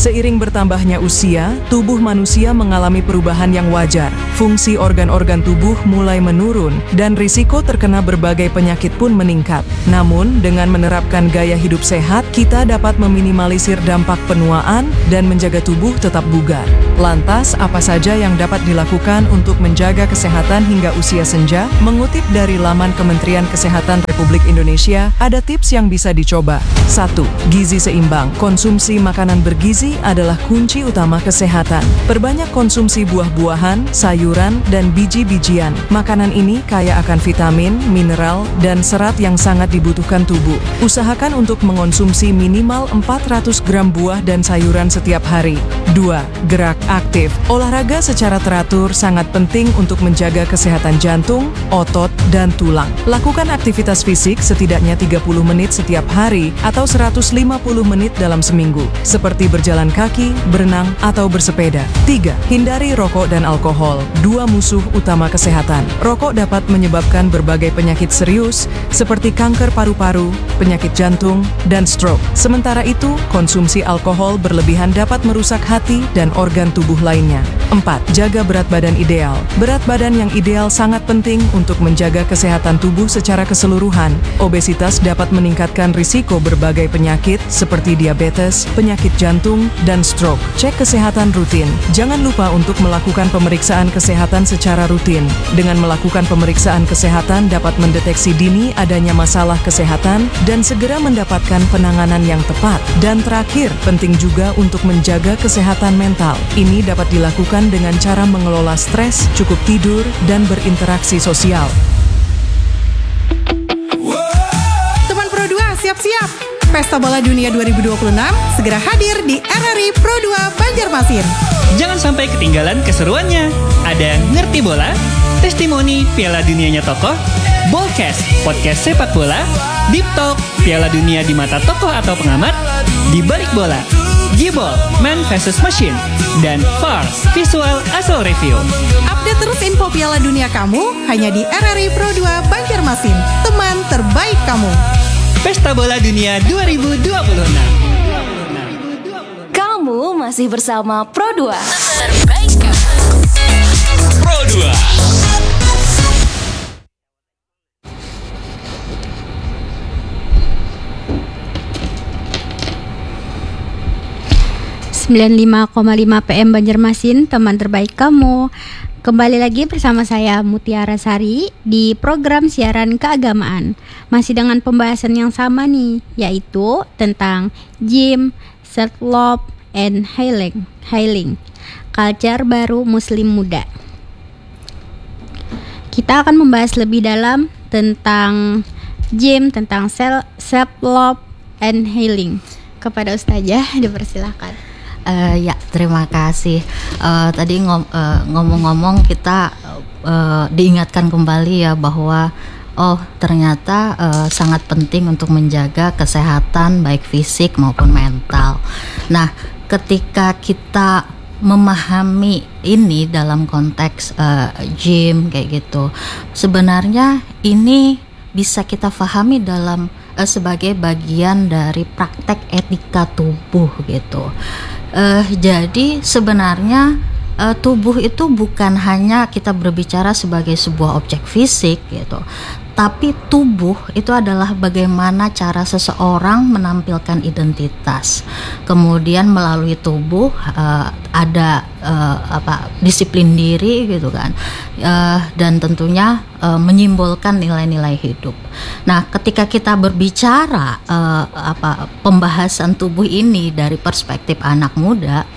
Seiring bertambahnya usia, tubuh manusia mengalami perubahan yang wajar. Fungsi organ-organ tubuh mulai menurun dan risiko terkena berbagai penyakit pun meningkat. Namun, dengan menerapkan gaya hidup sehat, kita dapat meminimalisir dampak penuaan dan menjaga tubuh tetap bugar. Lantas, apa saja yang dapat dilakukan untuk menjaga kesehatan hingga usia senja? Mengutip dari laman Kementerian Kesehatan Republik Indonesia, ada tips yang bisa dicoba. 1. Gizi seimbang. Konsumsi makanan bergizi adalah kunci utama kesehatan. Perbanyak konsumsi buah-buahan, sayuran, dan biji-bijian. Makanan ini kaya akan vitamin, mineral, dan serat yang sangat dibutuhkan tubuh. Usahakan untuk mengonsumsi minimal 400 gram buah dan sayuran setiap hari. 2. Gerak aktif. Olahraga secara teratur sangat penting untuk menjaga kesehatan jantung, otot, dan tulang. Lakukan aktivitas fisik setidaknya 30 menit setiap hari atau 150 menit dalam seminggu, seperti berjalan kaki, berenang, atau bersepeda. 3. Hindari rokok dan alkohol, dua musuh utama kesehatan. Rokok dapat menyebabkan berbagai penyakit serius seperti kanker paru-paru, penyakit jantung, dan stroke. Sementara itu, konsumsi alkohol berlebihan dapat merusak hati dan organ tubuh lainnya. 4. Jaga berat badan ideal. Berat badan yang ideal sangat penting untuk menjaga kesehatan tubuh secara keseluruhan. Obesitas dapat meningkatkan risiko berbagai penyakit seperti diabetes, penyakit jantung, dan stroke. Cek kesehatan rutin. Jangan lupa untuk melakukan pemeriksaan kesehatan secara rutin. Dengan melakukan pemeriksaan kesehatan dapat mendeteksi dini adanya masalah kesehatan dan segera mendapatkan penanganan yang tepat. Dan terakhir, penting juga untuk menjaga kesehatan mental. Ini dapat dilakukan dengan cara mengelola stres, cukup tidur, dan berinteraksi sosial. Teman Pro 2, siap-siap! Pesta Bola Dunia 2026 segera hadir di RRI Pro 2 Banjarmasin. Jangan sampai ketinggalan keseruannya. Ada Ngerti Bola, testimoni Piala Dunianya tokoh, Bolcast, podcast sepak bola, Deep Talk, Piala Dunia di mata tokoh atau pengamat, Di Balik Bola, Gibol, Man vs Machine, dan VAR, Visual Asal Review. Update terus info Piala Dunia kamu hanya di RRI Pro 2 Banjarmasin, teman terbaik kamu. Pesta Bola Dunia 2026. Kamu masih bersama Pro 2. Terbaik kamu. Pro 2. ...95,5 PM Banjarmasin, teman terbaik kamu. Kembali lagi bersama saya Mutiara Sari di program siaran keagamaan. Masih dengan pembahasan yang sama nih, yaitu tentang gym, self-love, and healing. Culture baru muslim muda. Kita akan membahas lebih dalam tentang gym, tentang self-love, and healing. Kepada Ustazah, dipersilakan. Ya, terima kasih. Tadi ngomong-ngomong kita diingatkan kembali ya bahwa ternyata sangat penting untuk menjaga kesehatan baik fisik maupun mental. Nah, ketika kita memahami ini dalam konteks gym kayak gitu, sebenarnya ini bisa kita pahami dalam sebagai bagian dari praktek etika tubuh gitu. Jadi sebenarnya tubuh itu bukan hanya kita berbicara sebagai sebuah objek fisik gitu, tapi tubuh itu adalah bagaimana cara seseorang menampilkan identitas. Kemudian melalui tubuh ada disiplin diri gitu kan, dan tentunya menyimbolkan nilai-nilai hidup. Nah, ketika kita berbicara pembahasan tubuh ini dari perspektif anak muda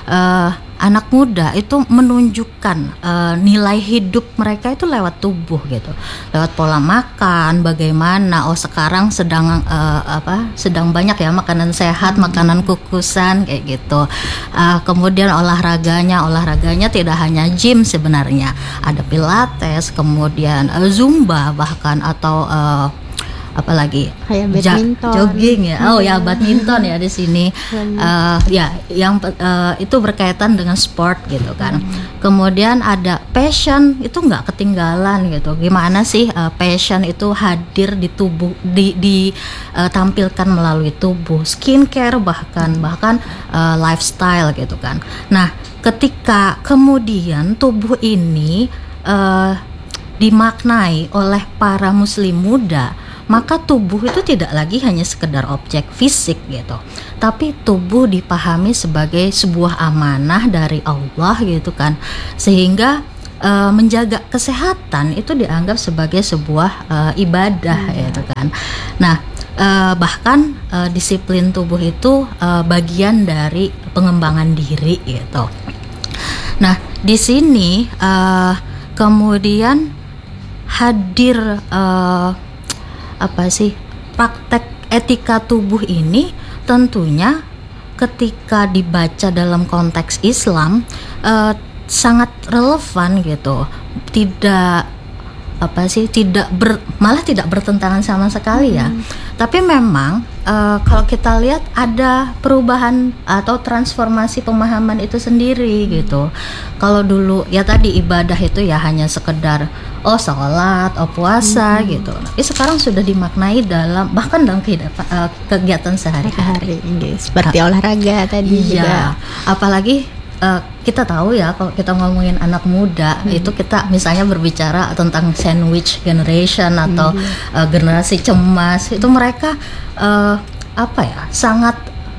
itu menunjukkan nilai hidup mereka itu lewat tubuh gitu, lewat pola makan, bagaimana sekarang sedang banyak ya makanan sehat, makanan kukusan kayak gitu. Kemudian olahraganya tidak hanya gym sebenarnya, ada pilates, kemudian zumba bahkan atau apalagi Kayak badminton. jogging ya. Oh ya, badminton ya di sini. Ya, yang itu berkaitan dengan sport gitu kan. Kemudian ada passion, itu nggak ketinggalan gitu. Gimana sih passion itu hadir di tubuh, ditampilkan melalui tubuh, skincare bahkan lifestyle gitu kan. Nah, ketika kemudian tubuh ini dimaknai oleh para muslim muda, maka tubuh itu tidak lagi hanya sekedar objek fisik gitu, tapi tubuh dipahami sebagai sebuah amanah dari Allah gitu kan, sehingga menjaga kesehatan itu dianggap sebagai sebuah ibadah gitu kan. Nah, bahkan disiplin tubuh itu bagian dari pengembangan diri gitu. Nah, di sini kemudian hadir praktek etika tubuh ini tentunya ketika dibaca dalam konteks Islam sangat relevan gitu. Malah tidak bertentangan sama sekali ya. Tapi memang kalau kita lihat ada perubahan atau transformasi pemahaman itu sendiri gitu. Kalau dulu ya tadi ibadah itu ya hanya sekedar sholat, puasa gitu. Tapi sekarang sudah dimaknai bahkan dalam kegiatan sehari-hari. Seperti olahraga tadi juga. Apalagi kita tahu ya, kalau kita ngomongin anak muda itu kita misalnya berbicara tentang sandwich generation atau generasi cemas, itu mereka sangat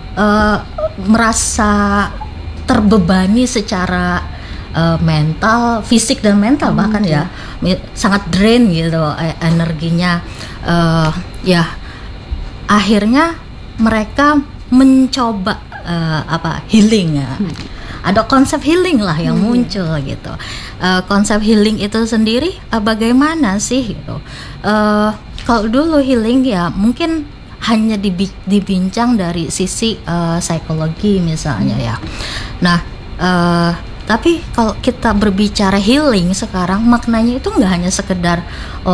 merasa terbebani secara mental, fisik dan mental bahkan ya sangat drain gitu energinya. Ya akhirnya mereka mencoba healing ya. Ada konsep healing lah yang muncul gitu. Konsep healing itu sendiri bagaimana sih gitu. Kalau dulu healing ya mungkin hanya dibincang dari sisi psikologi misalnya ya. Nah, tapi kalau kita berbicara healing sekarang maknanya itu nggak hanya sekedar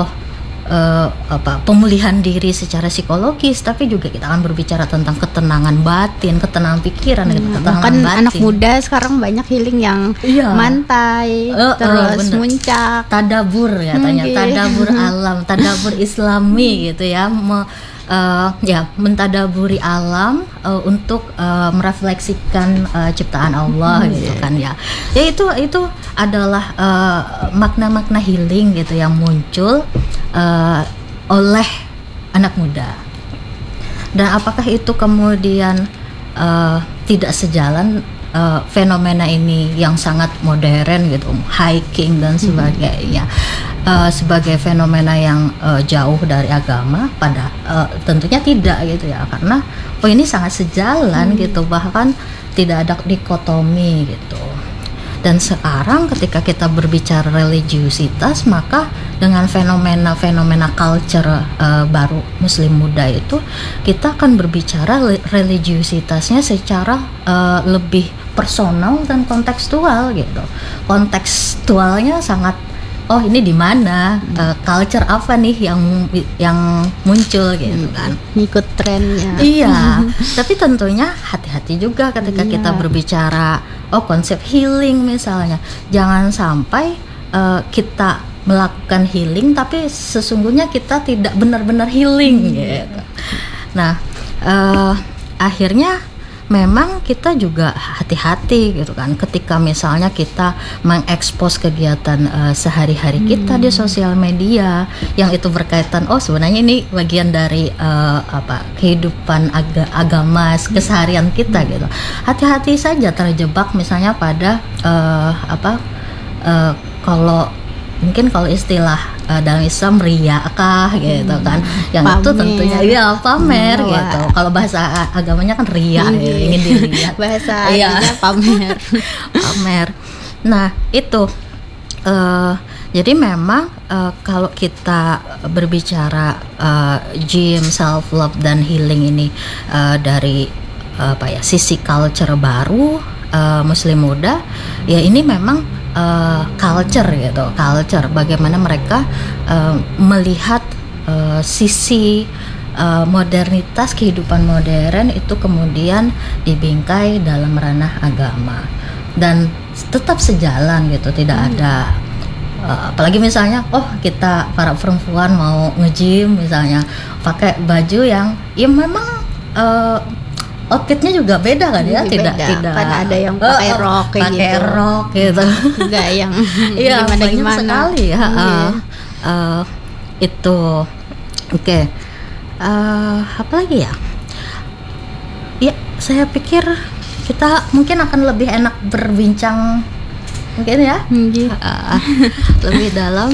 pemulihan diri secara psikologis, tapi juga kita akan berbicara tentang ketenangan batin, ketenangan pikiran, ketenangan bahkan batin. Anak muda sekarang banyak healing yang mantai, terus muncak, tadabur katanya, tadabur alam, tadabur Islami gitu ya. Mentadaburi alam untuk merefleksikan ciptaan Allah gitu kan ya. Ya itu adalah makna-makna healing gitu yang muncul oleh anak muda. Dan apakah itu kemudian tidak sejalan fenomena ini yang sangat modern gitu, hiking dan sebagainya, sebagai fenomena yang jauh dari agama? Tentunya tidak gitu ya, karena ini sangat sejalan gitu, bahkan tidak ada dikotomi gitu. Dan sekarang ketika kita berbicara religiusitas, maka dengan fenomena culture baru muslim muda itu, kita akan berbicara religiusitasnya secara lebih personal dan kontekstual gitu. Kontekstualnya sangat ini di mana, culture apa nih yang muncul gitu kan. Ngikut trennya. Iya, tapi tentunya hati-hati juga ketika kita berbicara konsep healing misalnya. Jangan sampai kita melakukan healing tapi sesungguhnya kita tidak benar-benar healing gitu. Nah, akhirnya memang kita juga hati-hati gitu kan ketika misalnya kita mengekspos kegiatan sehari-hari kita di sosial media yang itu berkaitan sebenarnya ini bagian dari kehidupan agama keseharian kita gitu. Hati-hati saja terjebak misalnya pada kalau istilah dalam Islam riyakah gitu kan, yang pamer. Itu tentunya pamer gitu. Kalau bahasa agamanya kan riya ya, ingin dilihat. Bahasa pamer. Pamer. Nah itu jadi memang kalau kita berbicara gym, self love dan healing ini dari sisi culture baru muslim muda, ya ini memang culture gitu, culture bagaimana mereka melihat sisi modernitas kehidupan modern itu kemudian dibingkai dalam ranah agama dan tetap sejalan gitu, tidak ada apalagi misalnya kita para perempuan mau nge-gym misalnya pakai baju yang ya memang outfitnya juga beda kan ya, tidak kan ada yang pakai rok kayak pakai gitu, rok gitu, enggak yang iya banyak gimana sekali ya. Itu oke. Apa lagi ya? Ya, saya pikir kita mungkin akan lebih enak berbincang mungkin ya, lebih dalam.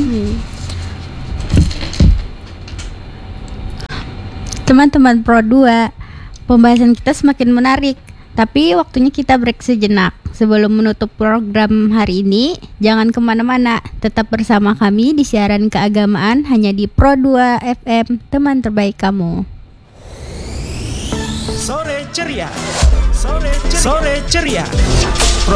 Teman-teman Pro 2, pembahasan kita semakin menarik, tapi waktunya kita break sejenak. Sebelum menutup program hari ini, jangan kemana-mana, tetap bersama kami di siaran keagamaan hanya di Pro 2 FM, teman terbaik kamu. Sore ceria.